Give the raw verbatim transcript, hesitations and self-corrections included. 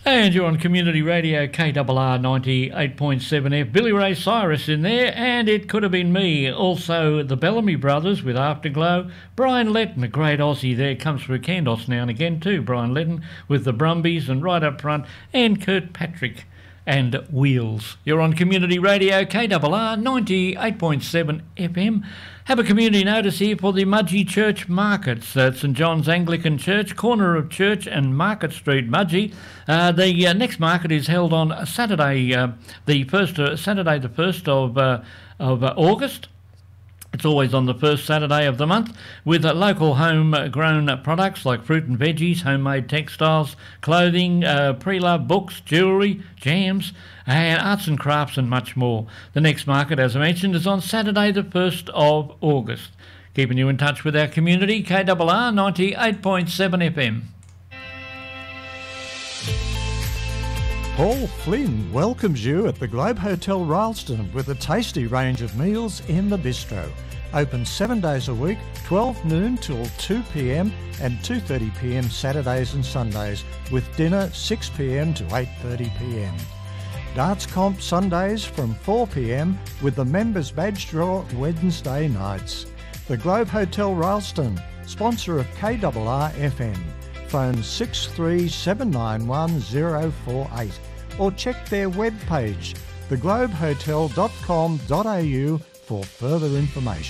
And you're on Community Radio K R R ninety-eight point seven F. Billy Ray Cyrus in there, and it could have been me. Also, the Bellamy Brothers with Afterglow. Brian Letton, a great Aussie there, comes through Candos now and again too. Brian Letton with the Brumbies and right up front, and Kirkpatrick and Wheels. You're on Community Radio K R R ninety-eight point seven F M. Have a community notice here for the Mudgee Church Markets at St John's Anglican Church, corner of Church and Market Street, Mudgee. Uh, the uh, next market is held on Saturday, uh, the first uh, Saturday, the first of uh, of uh, August. It's always on the first Saturday of the month, with uh, local home-grown products like fruit and veggies, homemade textiles, clothing, uh, pre-loved books, jewellery, jams, and arts and crafts and much more. The next market, as I mentioned, is on Saturday the first of August. Keeping you in touch with our community, K R R ninety-eight point seven F M. Paul Flynn welcomes you at the Globe Hotel Rylstone with a tasty range of meals in the bistro. Open seven days a week, twelve noon till two p m and two thirty p m Saturdays and Sundays, with dinner six p m to eight thirty p m. Darts comp Sundays from four p m with the members badge draw Wednesday nights. The Globe Hotel Rylstone, sponsor of K R R F M. Phone six three seven nine one zero four eight or check their webpage the globe hotel dot com dot a u for further information.